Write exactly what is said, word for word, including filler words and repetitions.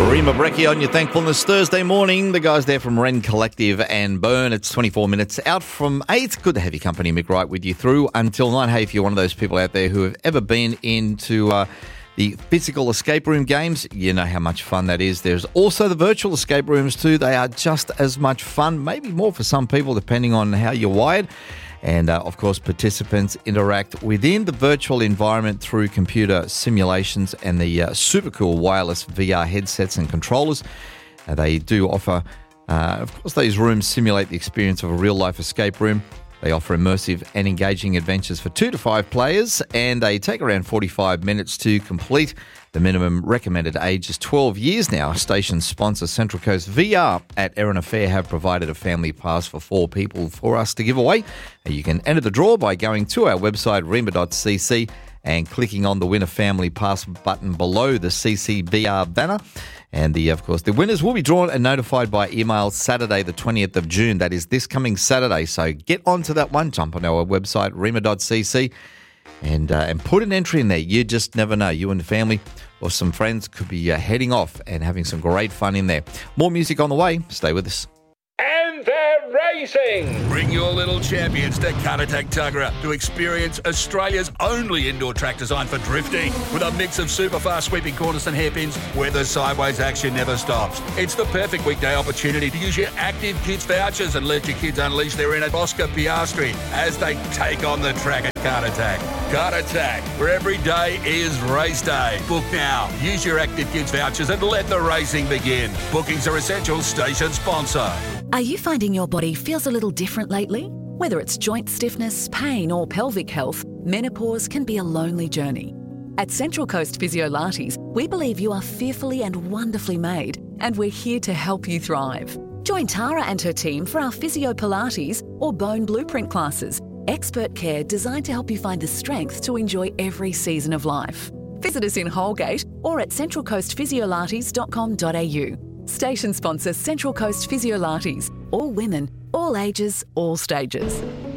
Rima Brecchi on your Thankfulness Thursday morning. The guys there from Wren Collective and Burn. It's twenty-four minutes out from eight. Good to have your company, Mick Wright, with you through until nine. Hey, if you're one of those people out there who have ever been into uh, the physical escape room games, you know how much fun that is. There's also the virtual escape rooms too. They are just as much fun, maybe more for some people, depending on how you're wired. And, uh, of course, participants interact within the virtual environment through computer simulations and the uh, super cool wireless V R headsets and controllers. Uh, they do offer, uh, of course, these rooms simulate the experience of a real-life escape room. They offer immersive and engaging adventures for two to five players, and they take around forty-five minutes to complete. The minimum recommended age is twelve years now. Station sponsor Central Coast V R at Erina Fair have provided a family pass for four people for us to give away. You can enter the draw by going to our website, rima dot c c, and clicking on the Win a Family Pass button below the C C V R banner. And, the of course, the winners will be drawn and notified by email Saturday, the twentieth of June. That is this coming Saturday. So get onto that one. Jump on our website, rima dot c c, and, uh, and put an entry in there. You just never know. You and the family or some friends could be uh, heading off and having some great fun in there. More music on the way. Stay with us. And they're racing! Bring your little champions to Caratak Tuggerah to experience Australia's only indoor track designed for drifting. With a mix of super fast sweeping corners and hairpins where the sideways action never stops. It's the perfect weekday opportunity to use your Active Kids vouchers and let your kids unleash their inner Oscar Piastri as they take on the track at Caratak. Caratak, where every day is race day. Book now. Use your Active Kids vouchers and let the racing begin. Bookings are essential. Station sponsor. Are you finding your body feels a little different lately? Whether it's joint stiffness, pain or pelvic health, menopause can be a lonely journey. At Central Coast Physiolates, we believe you are fearfully and wonderfully made, and we're here to help you thrive. Join Tara and her team for our Physio Pilates or Bone Blueprint classes. Expert care designed to help you find the strength to enjoy every season of life. Visit us in Holgate or at central coast physiolates dot com dot a u. Station sponsor Central Coast Physiolates. All women, all ages, all stages.